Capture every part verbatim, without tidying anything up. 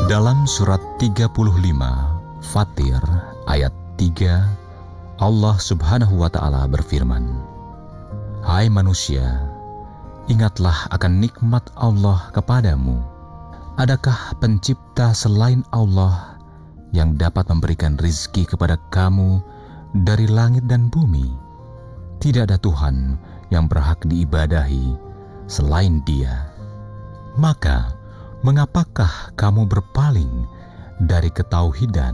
Dalam surat tiga puluh lima Fatir ayat tiga, Allah subhanahu wa ta'ala berfirman, "Hai manusia, ingatlah akan nikmat Allah kepadamu. Adakah pencipta selain Allah yang dapat memberikan rizki kepada kamu dari langit dan bumi? Tidak ada Tuhan yang berhak diibadahi selain Dia. Maka mengapakah kamu berpaling dari ketauhidan?"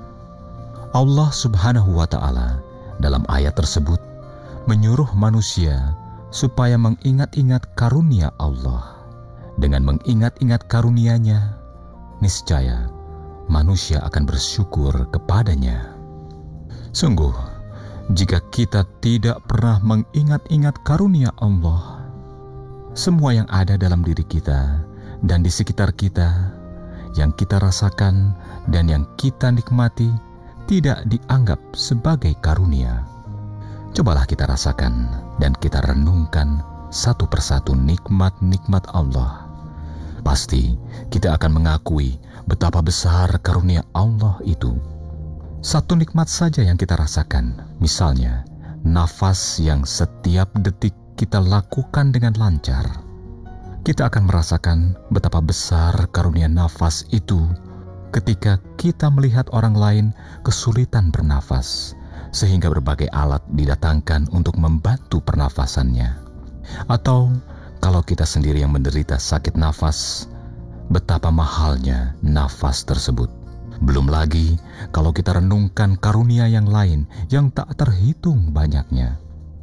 Allah subhanahu wa ta'ala dalam ayat tersebut menyuruh manusia supaya mengingat-ingat karunia Allah. Dengan mengingat-ingat karunia-Nya, niscaya manusia akan bersyukur kepadanya. Sungguh, jika kita tidak pernah mengingat-ingat karunia Allah, semua yang ada dalam diri kita dan di sekitar kita, yang kita rasakan dan yang kita nikmati, tidak dianggap sebagai karunia. Cobalah kita rasakan dan kita renungkan satu persatu nikmat-nikmat Allah. Pasti kita akan mengakui betapa besar karunia Allah itu. Satu nikmat saja yang kita rasakan, misalnya nafas yang setiap detik kita lakukan dengan lancar. Kita akan merasakan betapa besar karunia nafas itu ketika kita melihat orang lain kesulitan bernafas, sehingga berbagai alat didatangkan untuk membantu pernafasannya. Atau kalau kita sendiri yang menderita sakit nafas, betapa mahalnya nafas tersebut. Belum lagi kalau kita renungkan karunia yang lain yang tak terhitung banyaknya.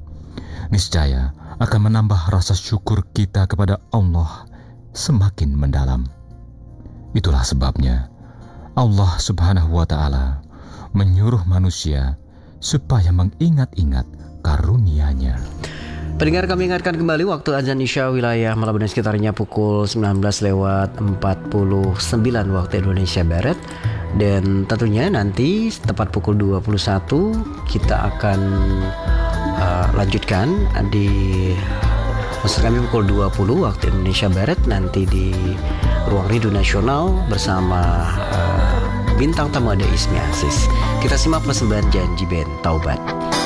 Niscaya akan menambah rasa syukur kita kepada Allah semakin mendalam. Itulah sebabnya Allah subhanahu wa ta'ala menyuruh manusia supaya mengingat-ingat karunia-Nya. Pendengar, kami ingatkan kembali waktu azan Isya wilayah Malabo dan sekitarnya pukul sembilan belas lewat empat puluh sembilan waktu Indonesia Barat. Dan tentunya nanti tepat pukul dua puluh satu kita akan uh, lanjutkan di maksud kami pukul dua puluh waktu Indonesia Barat nanti di Ruang Rindu Nasional bersama uh, bintang tamu ada Ismi Aziz. Kita simak persembahan janji band Taubat.